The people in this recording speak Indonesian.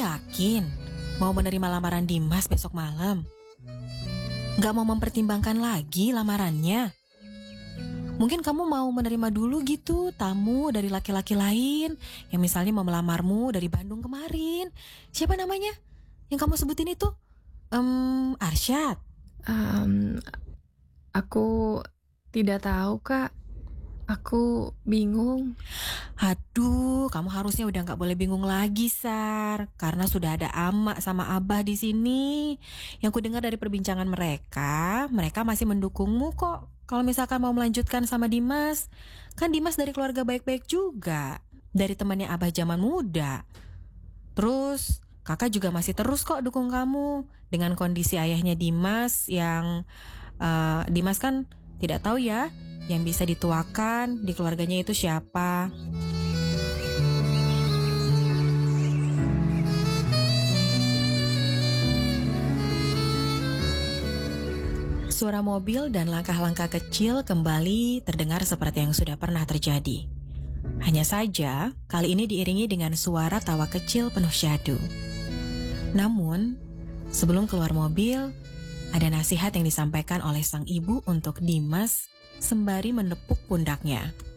yakin mau menerima lamaran Dimas besok malam? Gak mau mempertimbangkan lagi lamarannya? Mungkin kamu mau menerima dulu gitu tamu dari laki-laki lain yang misalnya mau melamarmu dari Bandung kemarin. Siapa namanya? Yang kamu sebutin itu? Arsyad. Aku tidak tahu, Kak. Aku bingung. Aduh, kamu harusnya udah nggak boleh bingung lagi, Sar. Karena sudah ada Ama sama Abah di sini. Yang kudengar dari perbincangan mereka masih mendukungmu kok. Kalau misalkan mau melanjutkan sama Dimas, kan Dimas dari keluarga baik-baik juga. Dari temannya Abah zaman muda. Terus, kakak juga masih terus kok dukung kamu. Dengan kondisi ayahnya Dimas yang Dimas kan tidak tahu ya yang bisa dituakan di keluarganya itu siapa. Suara mobil dan langkah-langkah kecil kembali terdengar seperti yang sudah pernah terjadi. Hanya saja, kali ini diiringi dengan suara tawa kecil penuh syahdu. Namun, sebelum keluar mobil, ada nasihat yang disampaikan oleh sang ibu untuk Dimas sembari menepuk pundaknya.